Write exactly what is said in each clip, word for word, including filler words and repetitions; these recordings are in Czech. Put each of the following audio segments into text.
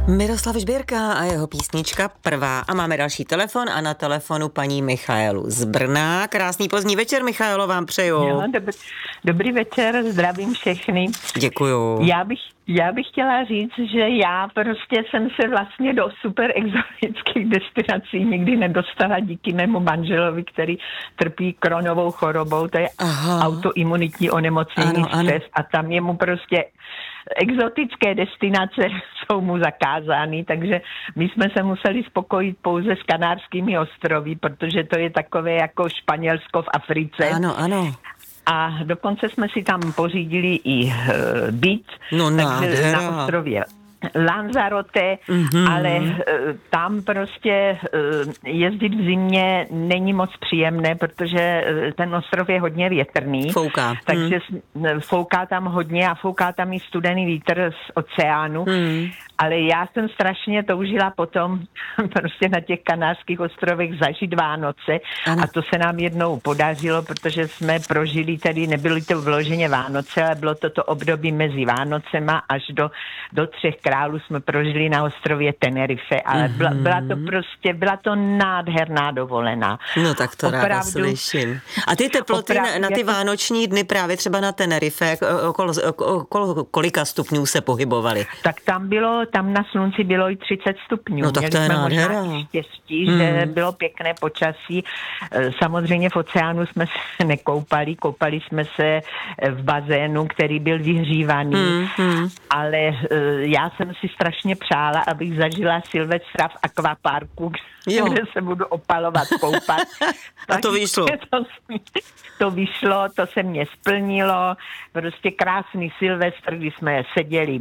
Miroslav Žbírka a jeho písnička Prvá. A máme další telefon a na telefonu paní Michaelu z Brna. Krásný pozdní večer, Michaelo, vám přeju. Jo, dobrý, dobrý večer, zdravím všechny. Děkuju. Já bych, já bych chtěla říct, že já prostě jsem se vlastně do super exotických destinací nikdy nedostala díky mému manželovi, který trpí Crohnovou chorobou, to je Aha. autoimunitní onemocnění střes a tam je mu prostě exotické destinace jsou mu zakázány, takže my jsme se museli spokojit pouze s Kanárskými ostrovy, protože to je takové jako Španělsko v Africe. Ano, ano. A dokonce jsme si tam pořídili i uh, byt, no, takže na ostrově Lanzarote, mm-hmm. ale uh, tam prostě uh, jezdit v zimě není moc příjemné, protože uh, ten ostrov je hodně větrný. Fouká. Takže mm. fouká tam hodně a fouká tam i studený vítr z oceánu. Mm. Ale já jsem strašně toužila potom prostě na těch Kanárských ostrovech zažít Vánoce ano. a to se nám jednou podařilo, protože jsme prožili tedy, nebyly to vloženě Vánoce, ale bylo to to období mezi Vánocema až do, do Třech králů jsme prožili na ostrově Tenerife, ale byla, byla to prostě, byla to nádherná dovolená. No tak to opravdu, ráda slyším. A ty teploty opravdu, na, na ty jako... vánoční dny právě třeba na Tenerife, okolo, okolo kolika stupňů se pohybovaly? Tak tam bylo tam na slunci bylo i třicet stupňů. No tak Měli to je jsme nádhera. možná štěstí, hmm. že bylo pěkné počasí. Samozřejmě v oceánu jsme se nekoupali, koupali jsme se v bazénu, který byl vyhřívaný, hmm. ale já jsem si strašně přála, abych zažila Silvestra v akvaparku, jo. kde se budu opalovat, koupat. A to vyšlo. To, to vyšlo, to se mě splnilo. Prostě krásný Silvestr, kdy jsme seděli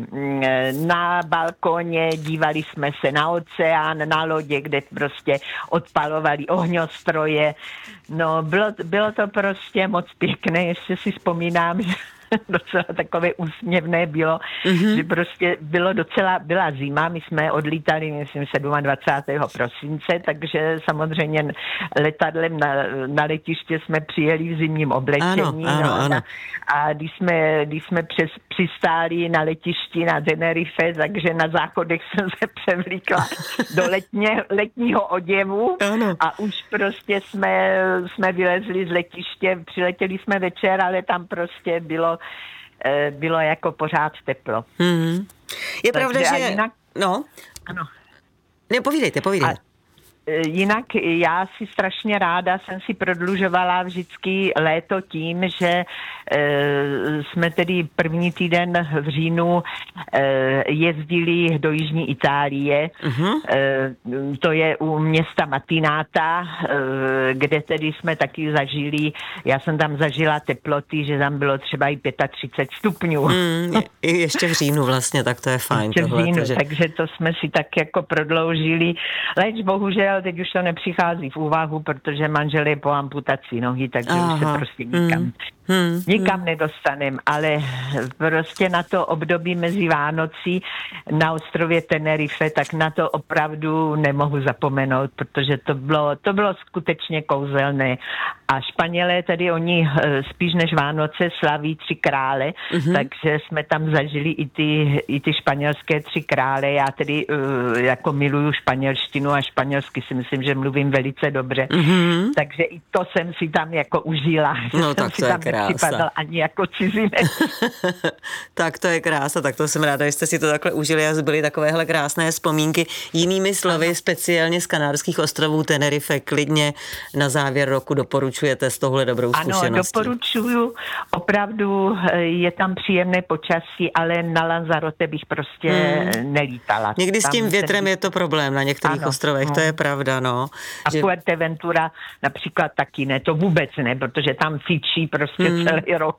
na balkóně, dívali jsme se na oceán, na lodě, kde prostě odpalovali ohňostroje. No, bylo, bylo to prostě moc pěkné. Ještě si vzpomínám, že docela takové úsměvné bylo, mm-hmm. že prostě bylo docela, byla zima, my jsme odlítali, myslím, dvacátého sedmého prosince, takže samozřejmě letadlem na, na letiště jsme přijeli v zimním oblečení. Ano, ano, no, ano. A když jsme, když jsme přes, přistáli na letišti na Tenerife, takže na záchodech jsem se převlíkla do letně, letního oděvu ano. a už prostě jsme, jsme vylezli z letiště, přiletěli jsme večer, ale tam prostě bylo bylo jako pořád teplo. Hmm. Je takže pravda, že... Jinak... No. Ano. Ne, povídejte, povídejte. A... Jinak já si strašně ráda jsem si prodlužovala vždycky léto tím, že e, jsme tedy první týden v říjnu e, jezdili do jižní Itálie. Uh-huh. E, to je u města Matinata, e, kde tedy jsme taky zažili, já jsem tam zažila teploty, že tam bylo třeba i třicet pět stupňů. Mm, je, ještě v říjnu vlastně, tak to je fajn. Ještě tohle, v říjnu, takže... takže to jsme si tak jako prodloužili. Leč bohužel teď už to nepřichází v úvahu, protože manžel je po amputaci nohy, takže Aha. už se prostě nikam, hmm. Hmm. nikam nedostanem, ale prostě na to období mezi Vánocí na ostrově Tenerife, tak na to opravdu nemohu zapomenout, protože to bylo, to bylo skutečně kouzelné. A Španělé tedy oni spíš než Vánoce slaví Tři krále, mm-hmm. takže jsme tam zažili i ty, i ty španělské Tři krále. Já tedy uh, jako miluju španělštinu a španělsky si myslím, že mluvím velice dobře. Mm-hmm. Takže i to jsem si tam jako užila. No tak to je krása. Ani jako cizinec. Tak to je krása, tak to jsem ráda, že jste si to takhle užili a zbyly takovéhle krásné vzpomínky. Jinými slovy, ano. speciálně z Kanárských ostrovů Tenerife, klidně na závěr roku doporučujete s touhle dobrou zkušeností. Ano, doporučuju. Opravdu je tam příjemné počasí, ale na Lanzarote bych prostě hmm. nelítala. Někdy tam s tím větrem se... je to problém na některých ano, ostrovech, no. to je pravda, no. A že... Fuerteventura například taky ne, to vůbec ne, protože tam fičí prostě hmm. celý rok.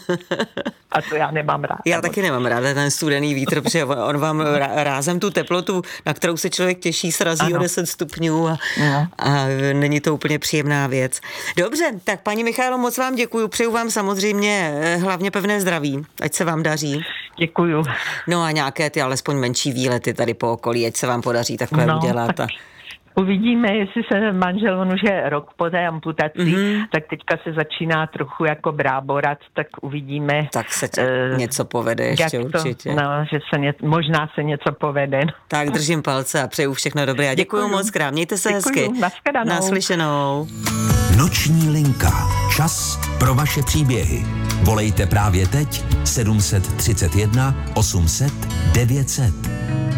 A to já nemám ráda. Já taky nemám ráda ten studený vítr, protože on vám rázem tu teplotu, na kterou se člověk těší, srazí ano. o deset stupňů a, a není to úplně příjemná věc. Dobře, tak paní Michaelo, moc vám děkuju, přeju vám samozřejmě hlavně pevné zdraví, ať se vám daří. Děkuju. No a nějaké ty alespoň menší výlety tady po okolí, ať se vám podaří takhle no, udělat. Tak. Uvidíme, jestli se manžel, on už je rok po té amputaci, mm-hmm. tak teďka se začíná trochu jako bráborat, tak uvidíme. Tak se uh, něco povede ještě to, určitě. No, že se ně, možná se něco povede. No. Tak držím palce a přeju všechno dobré a děkuju, děkuju. moc krát, mějte se děkuju. hezky. Nashledanou. Naslyšenou. Noční linka. Čas pro vaše příběhy. Volejte právě teď sedm set třicet jedna osm set devět set.